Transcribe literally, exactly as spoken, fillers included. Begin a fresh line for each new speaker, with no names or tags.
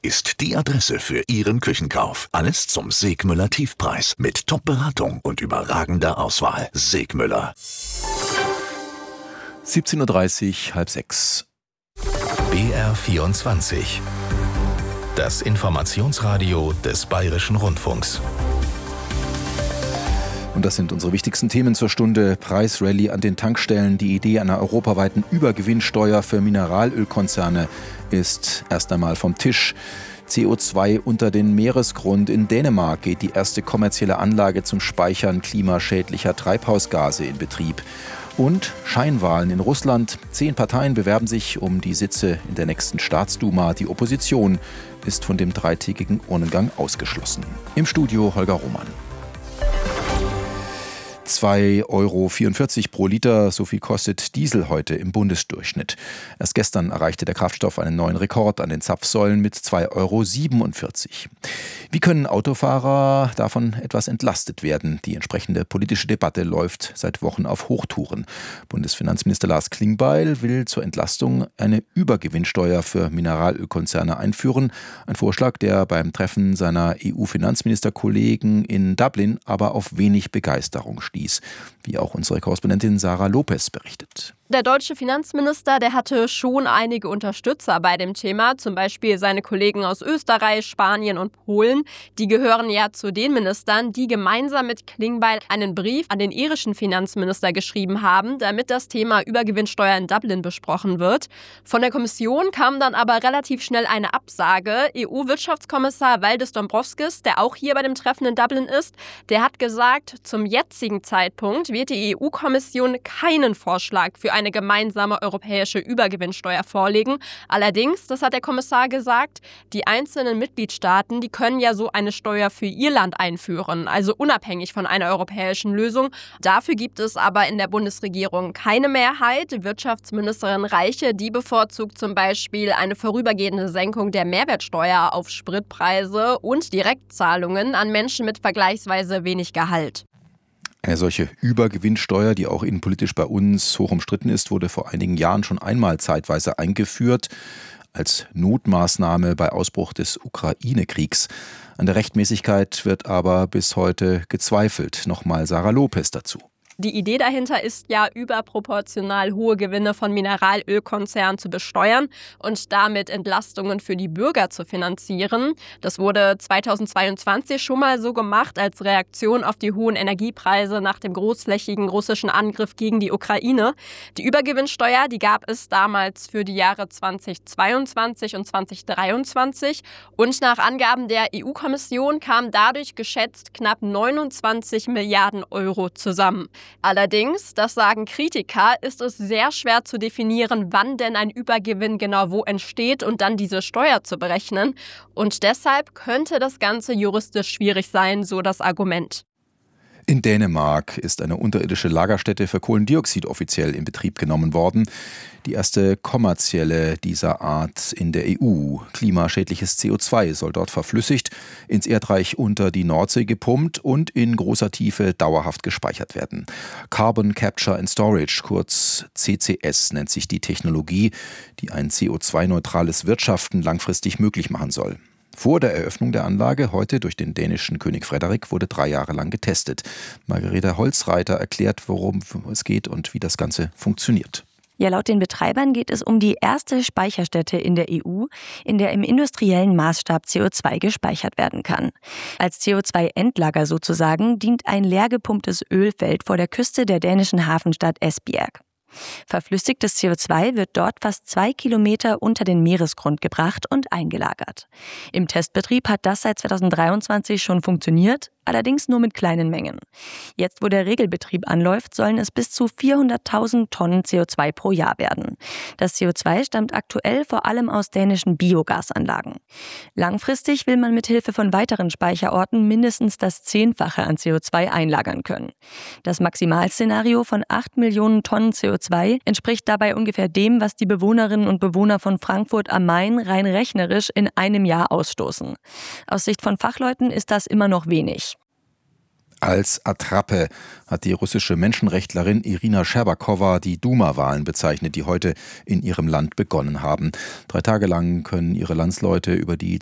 ist die Adresse für Ihren Küchenkauf. Alles zum Segmüller Tiefpreis mit Top-Beratung und überragender Auswahl. Segmüller.
siebzehn Uhr dreißig, halb sechs.
B R vierundzwanzig. Das Informationsradio des Bayerischen Rundfunks.
Und das sind unsere wichtigsten Themen zur Stunde. Preisrallye an den Tankstellen. Die Idee einer europaweiten Übergewinnsteuer für Mineralölkonzerne ist erst einmal vom Tisch. C O zwei unter den Meeresgrund. In Dänemark geht die erste kommerzielle Anlage zum Speichern klimaschädlicher Treibhausgase in Betrieb. Und Scheinwahlen in Russland. Zehn Parteien bewerben sich um die Sitze in der nächsten Staatsduma. Die Opposition ist von dem dreitägigen Urnengang ausgeschlossen. Im Studio Holger Roman. zwei Euro vierundvierzig pro Liter, so viel kostet Diesel heute im Bundesdurchschnitt. Erst gestern erreichte der Kraftstoff einen neuen Rekord an den Zapfsäulen mit zwei Euro siebenundvierzig. Wie können Autofahrer davon etwas entlastet werden? Die entsprechende politische Debatte läuft seit Wochen auf Hochtouren. Bundesfinanzminister Lars Klingbeil will zur Entlastung eine Übergewinnsteuer für Mineralölkonzerne einführen. Ein Vorschlag, der beim Treffen seiner E U-Finanzministerkollegen in Dublin aber auf wenig Begeisterung stieß. Wie auch unsere Korrespondentin Sarah Lopez berichtet.
Der deutsche Finanzminister, der hatte schon einige Unterstützer bei dem Thema, zum Beispiel seine Kollegen aus Österreich, Spanien und Polen. Die gehören ja zu den Ministern, die gemeinsam mit Klingbeil einen Brief an den irischen Finanzminister geschrieben haben, damit das Thema Übergewinnsteuer in Dublin besprochen wird. Von der Kommission kam dann aber relativ schnell eine Absage. E U-Wirtschaftskommissar Valdis Dombrovskis, der auch hier bei dem Treffen in Dublin ist, der hat gesagt, zum jetzigen Zeitpunkt wird die E U-Kommission keinen Vorschlag für eine eine gemeinsame europäische Übergewinnsteuer vorlegen. Allerdings, das hat der Kommissar gesagt, die einzelnen Mitgliedstaaten, die können ja so eine Steuer für ihr Land einführen, also unabhängig von einer europäischen Lösung. Dafür gibt es aber in der Bundesregierung keine Mehrheit. Wirtschaftsministerin Reiche, die bevorzugt zum Beispiel eine vorübergehende Senkung der Mehrwertsteuer auf Spritpreise und Direktzahlungen an Menschen mit vergleichsweise wenig Gehalt.
Eine solche Übergewinnsteuer, die auch innenpolitisch bei uns hoch umstritten ist, wurde vor einigen Jahren schon einmal zeitweise eingeführt, als Notmaßnahme bei Ausbruch des Ukraine-Kriegs. An der Rechtmäßigkeit wird aber bis heute gezweifelt. Nochmal Sarah Lopez dazu.
Die Idee dahinter ist ja, überproportional hohe Gewinne von Mineralölkonzernen zu besteuern und damit Entlastungen für die Bürger zu finanzieren. Das wurde zweitausendzweiundzwanzig schon mal so gemacht als Reaktion auf die hohen Energiepreise nach dem großflächigen russischen Angriff gegen die Ukraine. Die Übergewinnsteuer, die gab es damals für die Jahre zweitausendzweiundzwanzig und zweitausenddreiundzwanzig. Und nach Angaben der E U-Kommission kamen dadurch geschätzt knapp neunundzwanzig Milliarden Euro zusammen. Allerdings, das sagen Kritiker, ist es sehr schwer zu definieren, wann denn ein Übergewinn genau wo entsteht und dann diese Steuer zu berechnen. Und deshalb könnte das Ganze juristisch schwierig sein, so das Argument.
In Dänemark ist eine unterirdische Lagerstätte für Kohlendioxid offiziell in Betrieb genommen worden. Die erste kommerzielle dieser Art in der E U. Klimaschädliches C O zwei soll dort verflüssigt, ins Erdreich unter die Nordsee gepumpt und in großer Tiefe dauerhaft gespeichert werden. Carbon Capture and Storage, kurz C C S, nennt sich die Technologie, die ein C O zwei neutrales Wirtschaften langfristig möglich machen soll. Vor der Eröffnung der Anlage, heute durch den dänischen König Frederik, wurde drei Jahre lang getestet. Margareta Holzreiter erklärt, worum es geht und wie das Ganze funktioniert.
Ja, laut den Betreibern geht es um die erste Speicherstätte in der E U, in der im industriellen Maßstab C O zwei gespeichert werden kann. Als C O zwei Endlager sozusagen dient ein leer gepumptes Ölfeld vor der Küste der dänischen Hafenstadt Esbjerg. Verflüssigtes C O zwei wird dort fast zwei Kilometer unter den Meeresgrund gebracht und eingelagert. Im Testbetrieb hat das seit zweitausenddreiundzwanzig schon funktioniert, allerdings nur mit kleinen Mengen. Jetzt, wo der Regelbetrieb anläuft, sollen es bis zu vierhunderttausend Tonnen C O zwei pro Jahr werden. Das C O zwei stammt aktuell vor allem aus dänischen Biogasanlagen. Langfristig will man mit Hilfe von weiteren Speicherorten mindestens das Zehnfache an C O zwei einlagern können. Das Maximalszenario von acht Millionen Tonnen C O zwei entspricht dabei ungefähr dem, was die Bewohnerinnen und Bewohner von Frankfurt am Main rein rechnerisch in einem Jahr ausstoßen. Aus Sicht von Fachleuten ist das immer noch wenig.
Als Attrappe hat die russische Menschenrechtlerin Irina Scherbakowa die Duma-Wahlen bezeichnet, die heute in ihrem Land begonnen haben. Drei Tage lang können ihre Landsleute über die